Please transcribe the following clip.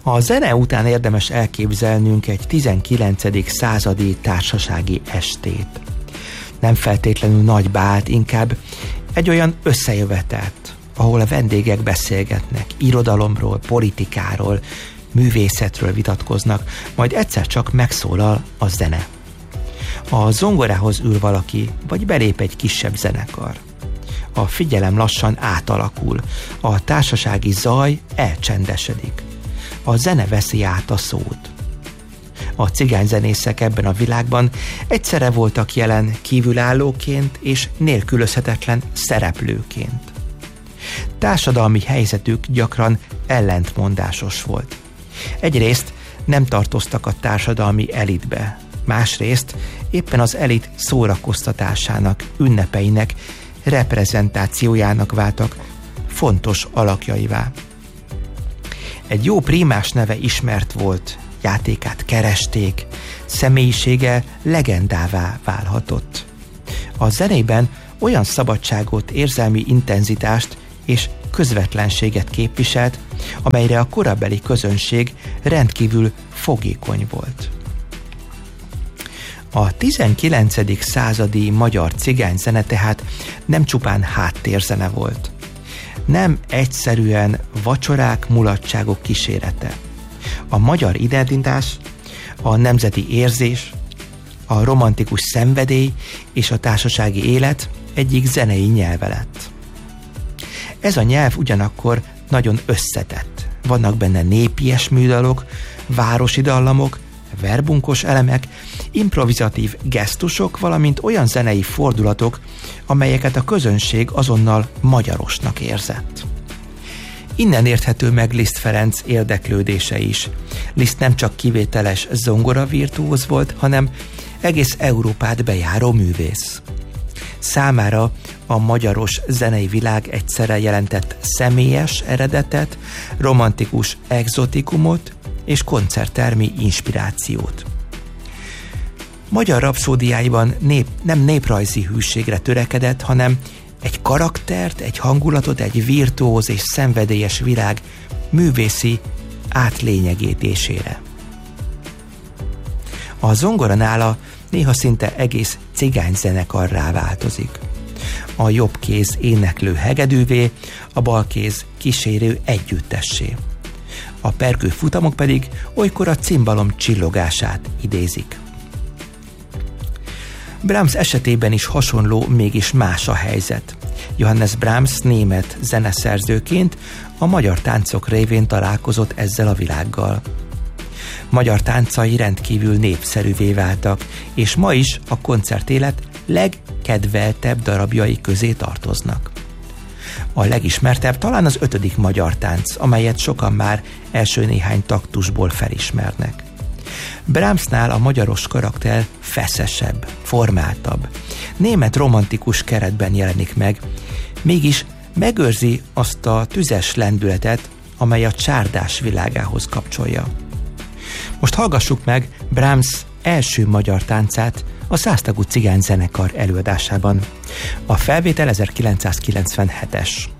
A zene után érdemes elképzelnünk egy 19. századi társasági estét. Nem feltétlenül nagy bált, inkább egy olyan összejövetelt, ahol a vendégek beszélgetnek, irodalomról, politikáról, művészetről vitatkoznak, majd egyszer csak megszólal a zene. A zongorához ül valaki, vagy belép egy kisebb zenekar. A figyelem lassan átalakul, a társasági zaj elcsendesedik. A zene veszi át a szót. A cigányzenészek ebben a világban egyszerre voltak jelen kívülállóként és nélkülözhetetlen szereplőként. Társadalmi helyzetük gyakran ellentmondásos volt. Egyrészt nem tartoztak a társadalmi elitbe, másrészt éppen az elit szórakoztatásának, ünnepeinek, reprezentációjának váltak fontos alakjaivá. Egy jó prímás neve ismert volt, játékát keresték, személyisége legendává válhatott. A zenében olyan szabadságot, érzelmi intenzitást és közvetlenséget képviselt, amelyre a korabeli közönség rendkívül fogékony volt. A 19. századi magyar cigányzene tehát nem csupán háttérzene volt. Nem egyszerűen vacsorák, mulatságok kísérete. A magyar identitás, a nemzeti érzés, a romantikus szenvedély és a társasági élet egyik zenei nyelve lett. Ez a nyelv ugyanakkor nagyon összetett. Vannak benne népies műdalok, városi dallamok, verbunkos elemek, improvizatív gesztusok, valamint olyan zenei fordulatok, amelyeket a közönség azonnal magyarosnak érzett. Innen érthető meg Liszt Ferenc érdeklődése is. Liszt nem csak kivételes zongoravirtuóz volt, hanem egész Európát bejáró művész. Számára a magyaros zenei világ egyszerre jelentett személyes eredetet, romantikus egzotikumot és koncerttermi inspirációt. Magyar rapszódiáiban nem néprajzi hűségre törekedett, hanem egy karaktert, egy hangulatot, egy virtuóz és szenvedélyes világ művészi átlényegítésére. A zongora nála néha szinte egész cigányzenekarrá változik. A jobb kéz éneklő hegedűvé, a bal kéz kísérő együttessé. A pergő futamok pedig olykor a cimbalom csillogását idézik. Brahms esetében is hasonló, mégis más a helyzet. Johannes Brahms német zeneszerzőként a magyar táncok révén találkozott ezzel a világgal. Magyar táncai rendkívül népszerűvé váltak, és ma is a koncertélet legkedveltebb darabjai közé tartoznak. A legismertebb talán az 5. magyar tánc, amelyet sokan már első néhány taktusból felismernek. Brahmsnál a magyaros karakter feszesebb, formáltabb, német romantikus keretben jelenik meg, mégis megőrzi azt a tüzes lendületet, amely a csárdás világához kapcsolja. Most hallgassuk meg Brahms első magyar táncát a 100 tagú cigányzenekar előadásában. A felvétel 1997-es.